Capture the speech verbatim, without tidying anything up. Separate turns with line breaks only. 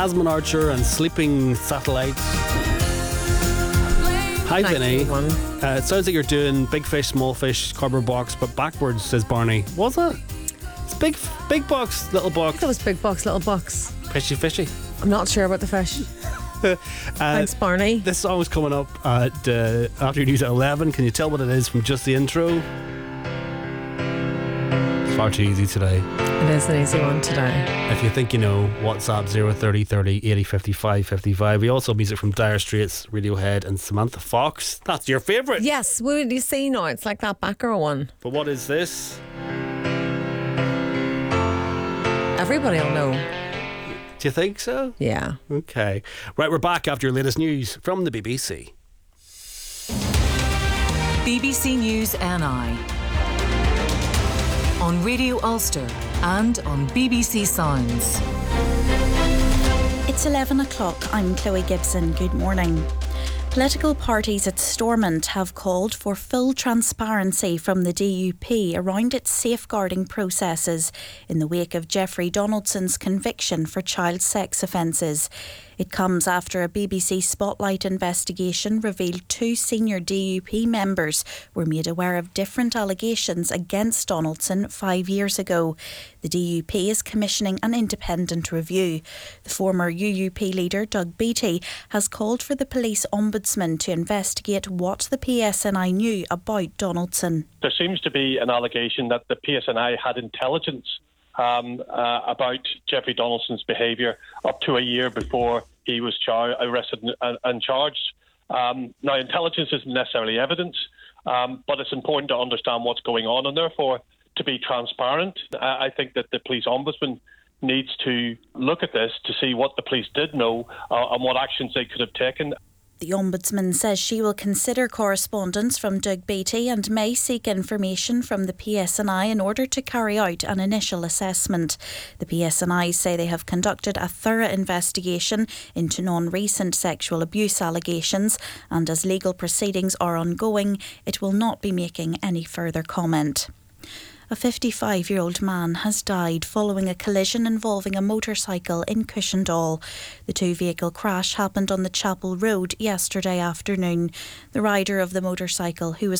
Jasmine Archer and Sleeping Satellite. Hi, Vinny. Uh, it sounds like you're doing Big Fish, Small Fish, cardboard box, but backwards, says Barney. Was it? It's big, big box, little box.
That was big box, little box.
Fishy, fishy.
I'm not sure about the fish.
uh,
Thanks, Barney.
This song is coming up at uh, after news at eleven. Can you tell what it is from just the intro? It's far too easy today.
It is an easy one today.
If you think you know, WhatsApp zero thirty thirty eighty fifty-five fifty-five. We also have music from Dire Straits, Radiohead, and Samantha Fox. That's your favourite.
Yes, would you see now? It's like that Batgirl one.
But what is this?
Everybody will know.
Do you think so?
Yeah.
Okay. Right, we're back after your latest news from the B B C.
B B C News N I on Radio Ulster and on B B C Sounds.
It's eleven o'clock. I'm Chloe Gibson. Good morning. Political parties at Stormont have called for full transparency from the D U P around its safeguarding processes in the wake of Jeffrey Donaldson's conviction for child sex offences. It comes after a B B C Spotlight investigation revealed two senior D U P members were made aware of different allegations against Donaldson five years ago. The D U P is commissioning an independent review. The former U U P leader, Doug Beattie, has called for the police ombudsman to investigate what the P S N I knew about Donaldson.
There seems to be an allegation that the P S N I had intelligence Um, uh, about Jeffrey Donaldson's behaviour up to a year before he was char- arrested and, and charged. Um, now, intelligence isn't necessarily evidence, um, but it's important to understand what's going on, and therefore to be transparent. I, I think that the police ombudsman needs to look at this to see what the police did know uh, and what actions they could have taken.
The Ombudsman says she will consider correspondence from Doug Beattie and may seek information from the P S N I in order to carry out an initial assessment. The P S N I say they have conducted a thorough investigation into non-recent sexual abuse allegations, and as legal proceedings are ongoing, it will not be making any further comment. A fifty-five-year-old man has died following a collision involving a motorcycle in Cushendall. The two-vehicle crash happened on the Chapel Road yesterday afternoon. The rider of the motorcycle, who was